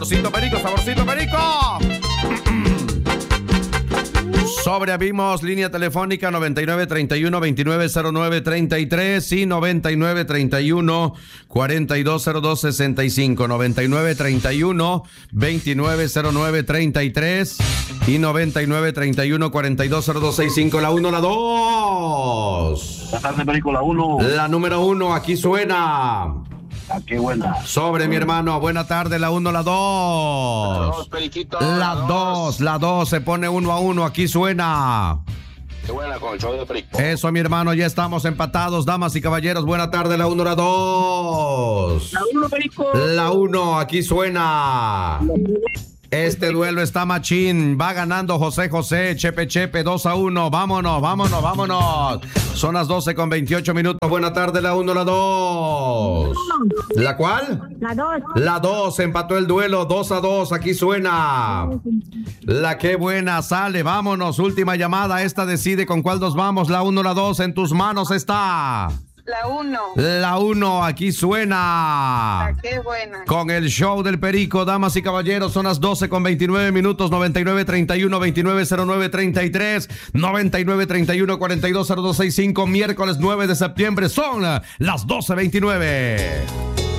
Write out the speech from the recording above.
Saborcito perico, saborcito perico. Sobreavimos línea telefónica 9931-2909-33 y 9931-4202-65. 9931-2909-33 y 9931-4202-65. La 1, la 2. La tarde, perico, la 1. La número 1, aquí suena. Qué buena. Sobre, mi hermano. Buena tarde, la 1, la 2. La 2, la 2. Se pone 1-1. Aquí suena. Qué buena con el show de perico. Eso, mi hermano. Ya estamos empatados, damas y caballeros. Buena tarde, la 1, la 2. La 1, perico. La 1, aquí suena. Este duelo está machín. Va ganando José José, Chepe 2-1. Vámonos, vámonos, vámonos. Son las 12:28 minutos. Buena tarde, la 1, la 2. ¿La cuál? La 2. La 2. Empató el duelo 2-2. Aquí suena. La que buena sale. Vámonos. Última llamada. Esta decide con cuál nos vamos. La 1, la 2. En tus manos está. La 1. La 1, aquí suena. Qué buena. Con el show del perico, damas y caballeros, son las 12:29 minutos. 9931-2909-33, 9931-420265, miércoles 9 de septiembre, son las 12:29.